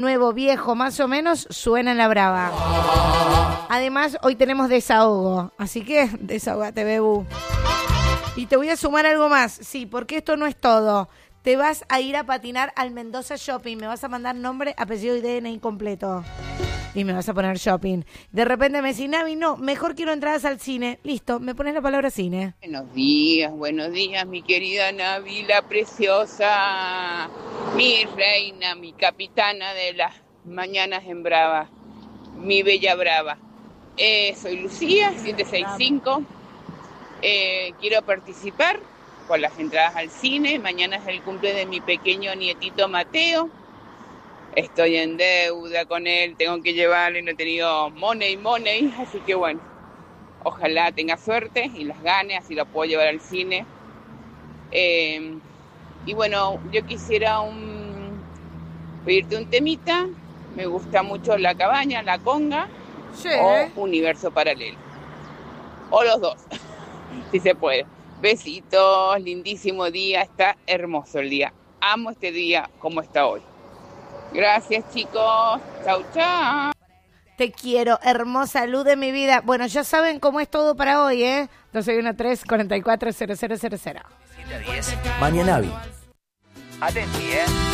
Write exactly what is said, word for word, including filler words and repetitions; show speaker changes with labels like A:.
A: nuevo, viejo, más o menos, suena en La Brava. Además, hoy tenemos desahogo, así que desahógate, bebu. Y te voy a sumar algo más, sí, porque esto no es todo. Te vas a ir a patinar al Mendoza Shopping, me vas a mandar nombre, apellido y D N I completo. Y me vas a poner shopping. De repente me decís, Navi, no, mejor quiero entradas al cine. Listo, me pones la palabra cine.
B: Buenos días, buenos días, mi querida Navi, la preciosa, mi reina, mi capitana de las mañanas en Brava, mi bella Brava. Eh, soy Lucía, siete seis cinco. Eh, quiero participar con las entradas al cine. Mañana es el cumple de mi pequeño nietito Mateo. Estoy en deuda con él, tengo que llevarle, no he tenido money, money, así que bueno, ojalá tenga suerte y las gane, así lo puedo llevar al cine. Eh, y bueno, yo quisiera un, pedirte un temita, me gusta mucho La Cabaña, La Conga, sí, o Universo Paralelo, o los dos, si se puede. Besitos, lindísimo día, está hermoso el día, amo este día como está hoy. Gracias, chicos. Chau, chau.
A: Te quiero, hermosa luz de mi vida. Bueno, ya saben cómo es todo para hoy, ¿eh? dos uno tres, cuatro cuatro, cero cero cero cero.
C: Mañanavi. Atenti, ¿eh?